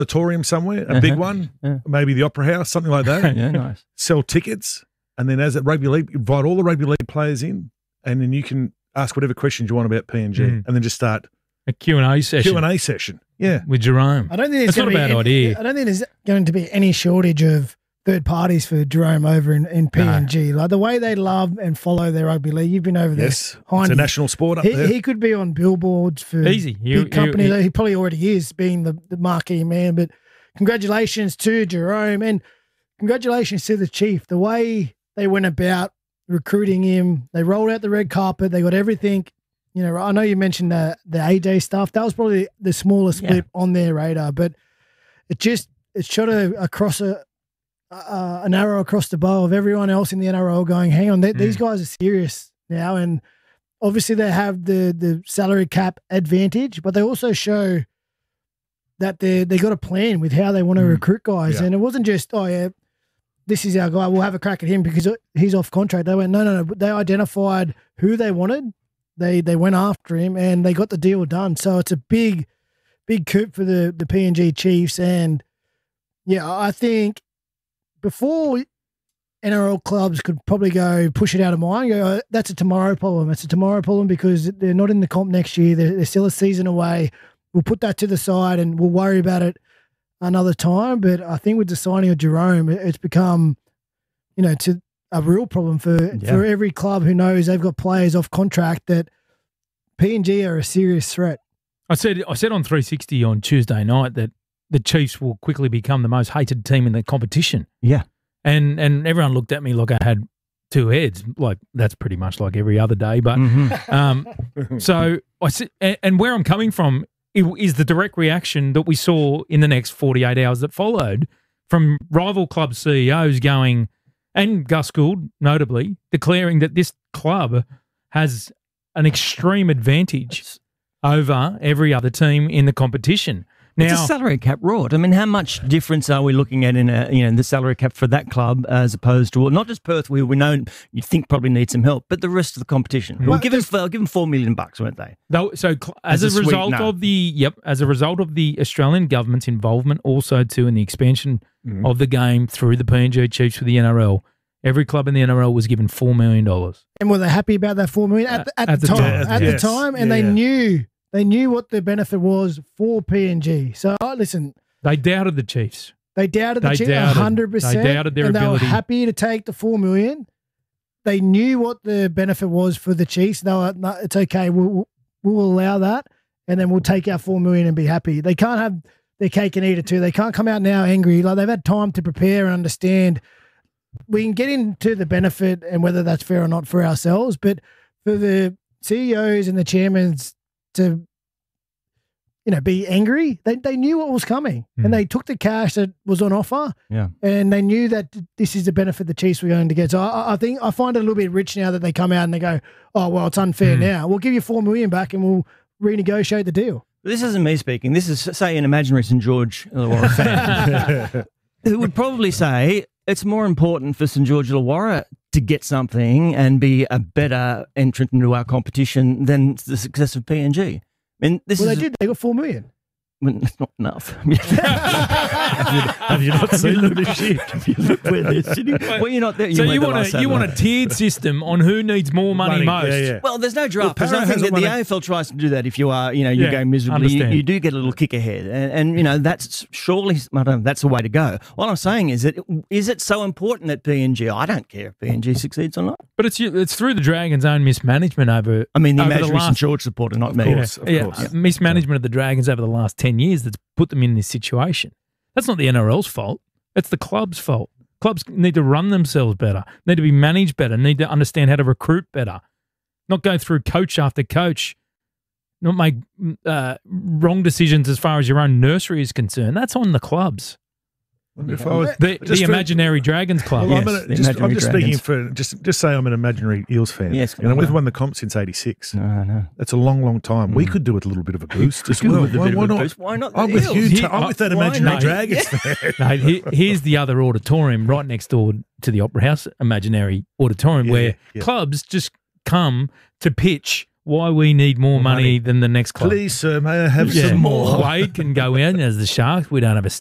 auditorium somewhere, a big one, maybe the Opera House, something like that. Yeah, nice. Sell tickets, and then as at rugby league, invite all the rugby league players in, and then you can ask whatever questions you want about PNG, and then just start a Q&A session. Q&A session, yeah, with Jerome. I don't think that's not a bad idea. I don't think there's going to be any shortage of third parties for Jerome over in PNG. Like the way they love and follow their rugby league. You've been over there. Yes, it's a national sport up there. He could be on billboards for big companies. He probably already is, being the marquee man. But congratulations to Jerome, and congratulations to the Chief. The way they went about recruiting him, they rolled out the red carpet. They got everything. You know, I know you mentioned the AJ stuff. That was probably the smallest blip on their radar, but it shot across an arrow across the bow of everyone else in the NRL going, hang on, these guys are serious now. And obviously they have the salary cap advantage, but they also show that they got a plan with how they want to recruit guys. And it wasn't just, this is our guy, we'll have a crack at him because he's off contract. They went, no. They identified who they wanted. They went after him and they got the deal done. So it's a big coup for the PNG Chiefs. And yeah, I think before NRL clubs could probably go push it out of mind, go, that's a tomorrow problem. It's a tomorrow problem because they're not in the comp next year. They're still a season away. We'll put that to the side and we'll worry about it another time. But I think with the signing of Jerome, it's become, to a real problem for every club who knows they've got players off contract, that PNG are a serious threat. I said on 360 on Tuesday night that the Chiefs will quickly become the most hated team in the competition. Yeah. And everyone looked at me like I had two heads. Like, that's pretty much like every other day. But so I said, and where I'm coming from is the direct reaction that we saw in the next 48 hours that followed from rival club CEOs going, and Gus Gould notably, declaring that this club has an extreme advantage over every other team in the competition. Now, it's a salary cap rort. I mean, how much difference are we looking at in the salary cap for that club as opposed to not just Perth, we know you think probably need some help, but the rest of the competition? Well, give them $4 million, weren't they? So as a result of the Australian government's involvement also too in the expansion of the game through the PNG Chiefs for the NRL, every club in the NRL was given $4 million. And were they happy about that $4 million at the time? And they knew. They knew what the benefit was for PNG. So, listen. They doubted the Chiefs. They doubted the Chiefs 100%. They doubted their ability. They were happy to take the $4 million. They knew what the benefit was for the Chiefs. They were like, no, it's okay. We'll allow that, and then we'll take our $4 million and be happy. They can't have their cake and eat it too. They can't come out now angry. Like, they've had time to prepare and understand. We can get into the benefit and whether that's fair or not for ourselves, but for the CEOs and the chairmen to be angry, they knew what was coming, and they took the cash that was on offer, and they knew that this is the benefit the Chiefs were going to get. So I think I find it a little bit rich now that they come out and they go, oh, well, it's unfair now. We'll give you $4 million back and we'll renegotiate the deal. This isn't me speaking. This is, say, an imaginary St George Illawarra fan who would probably say it's more important for St George Illawarra to get something and be a better entrant into our competition than the success of PNG. And they did. They got $4 million. Well, that's not enough. have you not seen them this year? Have you looked where they're sitting? Well, you're not there. So you want a tiered system on who needs more money most. Yeah. Well, there's no draft. Because I think that the AFL tries to do that. If you are, you're going miserably, you do get a little kick ahead, and that's surely that's the way to go. What I'm saying is it so important that PNG? I don't care if PNG succeeds or not. But it's through the Dragons' own mismanagement over. I mean, the imaginary St George supporter, not me. Of course. Mismanagement of the Dragons over the last 10 years that's put them in this situation. That's not the NRL's fault. It's the club's fault. Clubs need to run themselves better, need to be managed better, need to understand how to recruit better, not go through coach after coach, not make wrong decisions as far as your own nursery is concerned. That's on the clubs. The imaginary Dragons club. Well, I'm just speaking for just say I'm an imaginary Eels fan. Yes, we've won the comp since '86. No, that's a long, long time. We could do it a little bit of a boost as well. Why not? Why not? I'm with you. I'm with that imaginary Dragons fan. Here's the other auditorium right next door to the Opera House, imaginary auditorium, where clubs just come to pitch why we need more money than the next club. Please, sir, may I have some more? Wade can go in as the Sharks. We don't have a